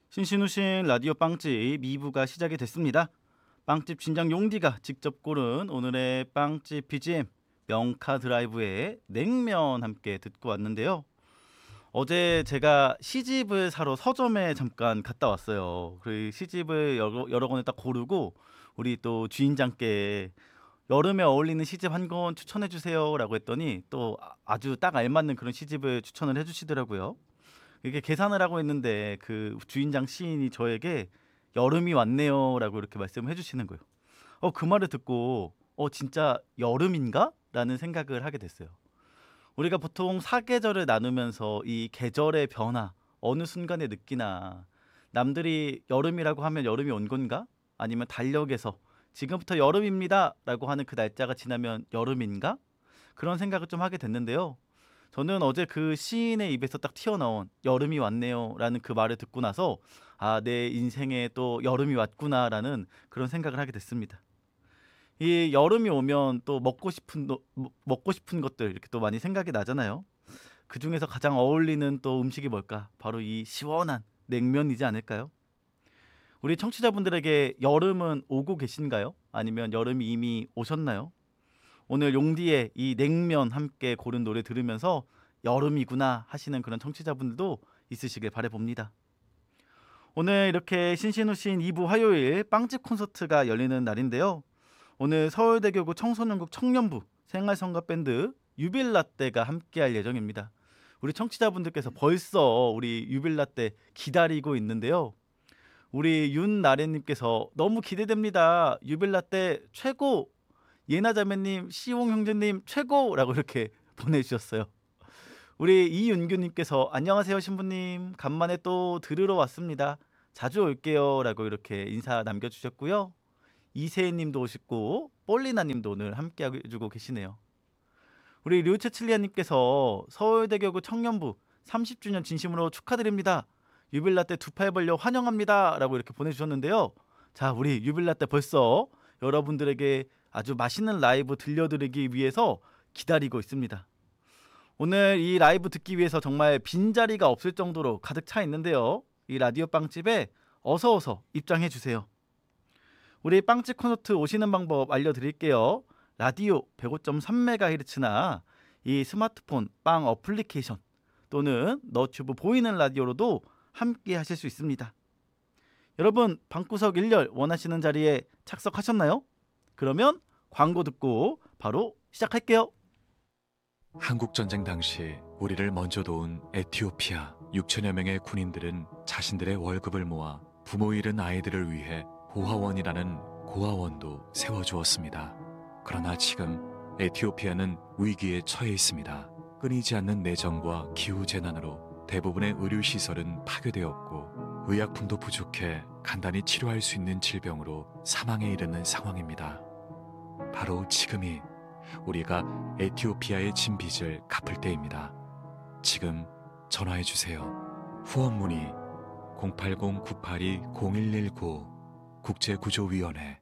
신신우신 라디오 빵집 2부가 시작이 됐습니다. 빵집 진장 용디가 직접 고른 오늘의 빵집 BGM 명카 드라이브의 냉면 함께 듣고 왔는데요. 어제 제가 시집을 사러 서점에 잠깐 갔다 왔어요. 그 시집을 여러 권을 딱 고르고 우리 또 주인장께 여름에 어울리는 시집 한 권 추천해 주세요라고 했더니 또 아주 딱 알맞는 그런 시집을 추천을 해주시더라고요. 이게 계산을 하고 있는데 그 주인장 시인이 저에게 "여름이 왔네요."라고 이렇게 말씀을 해 주시는 거예요. 그 말을 듣고 '진짜 여름인가?'라는 생각을 하게 됐어요. 우리가 보통 사계절을 나누면서 이 계절의 변화 어느 순간에 느끼나 남들이 여름이라고 하면 '여름이 온 건가?' 아니면 달력에서 '지금부터 여름입니다.'라고 하는 그 날짜가 지나면 '여름인가?' 그런 생각을 좀 하게 됐는데요. 저는 어제 그 시인의 입에서 딱 튀어나온 "여름이 왔네요."라는 그 말을 듣고 나서 '아 내 인생에 또 여름이 왔구나.'라는 그런 생각을 하게 됐습니다. 이 여름이 오면 또 먹고 싶은 것들 이렇게 또 많이 생각이 나잖아요. 그중에서 가장 어울리는 또 음식이 뭘까? 바로 이 시원한 냉면이지 않을까요? 우리 청취자분들에게 여름은 오고 계신가요? 아니면 여름이 이미 오셨나요? 오늘 용디의 이 냉면 함께 고른 노래 들으면서 '여름이구나.' 하시는 그런 청취자분들도 있으시길 바라봅니다. 오늘 이렇게 신신우신 2부 화요일 빵집 콘서트가 열리는 날인데요. 오늘 서울대교구 청소년국 청년부 생활성가 밴드 유빌라떼가 함께할 예정입니다. 우리 청취자분들께서 벌써 우리 유빌라떼 기다리고 있는데요. 우리 윤나래님께서 "너무 기대됩니다. 유빌라떼 최고! 예나 자매님, 시용 형제님 최고!"라고 이렇게 보내주셨어요. 우리 이윤규님께서 "안녕하세요 신부님. 간만에 또 들으러 왔습니다. 자주 올게요."라고 이렇게 인사 남겨주셨고요. 이세희님도 오셨고 폴리나님도 오늘 함께 해주고 계시네요. 우리 류체칠리아님께서 "서울대교구 청년부 30주년 진심으로 축하드립니다. 유빌라떼 두 팔 벌려 환영합니다."라고 이렇게 보내주셨는데요. 자, 우리 유빌라떼 벌써 여러분들에게 아주 맛있는 라이브 들려드리기 위해서 기다리고 있습니다. 오늘 이 라이브 듣기 위해서 정말 빈자리가 없을 정도로 가득 차 있는데요. 이 라디오 빵집에 어서 입장해 주세요. 우리 빵집 콘서트 오시는 방법 알려드릴게요. 라디오 105.3MHz나 이 스마트폰 빵 어플리케이션 또는 너튜브 보이는 라디오로도 함께 하실 수 있습니다. 여러분 방구석 1열 원하시는 자리에 착석하셨나요? 그러면 광고 듣고 바로 시작할게요. 한국전쟁 당시 우리를 먼저 도운 에티오피아 6천여 명의 군인들은 자신들의 월급을 모아 부모 잃은 아이들을 위해 고아원이라는 고아원도 세워주었습니다. 그러나 지금 에티오피아는 위기에 처해 있습니다. 끊이지 않는 내전과 기후재난으로 대부분의 의료시설은 파괴되었고 의약품도 부족해 간단히 치료할 수 있는 질병으로 사망에 이르는 상황입니다. 바로 지금이 우리가 에티오피아의 진 빚을 갚을 때입니다. 지금 전화해 주세요. 후원 문의 080-982-0119 국제구조위원회